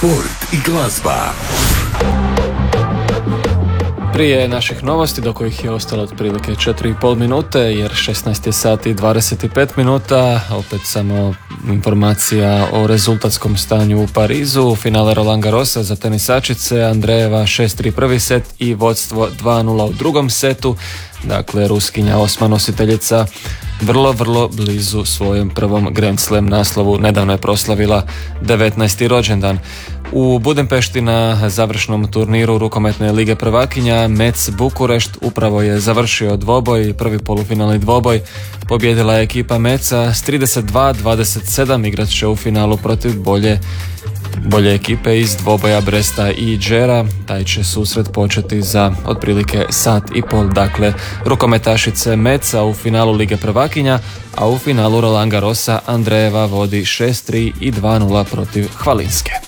sport i glazba. Prije naših novosti, do kojih je ostalo otprilike 4,5 minute, jer 16 je sati i 25 minuta, opet samo informacija o rezultatskom stanju u Parizu. Finale Roland Garrosa za tenisačice, Andrejeva 6-3 prvi set i vodstvo 2-0 u drugom setu. Dakle, Ruskinja, osma nositeljica, vrlo blizu svojem prvom Grand Slam naslovu. Nedavno je proslavila 19. rođendan. U Budimpešti na završnom turniru rukometne lige prvakinja Metz Bukurešt upravo je završio dvoboj, prvi polufinalni dvoboj. Pobjedila je ekipa Metza s 32-27, igrat će u finalu protiv bolje ekipe iz dvoboja Bresta i Džera. Taj će susret početi za otprilike sat i pol. Dakle, rukometašice Metza u finalu lige prvakinja, a u finalu Roland Garrosa Andrejeva vodi 6-3 i 2-0 protiv Hvalinske.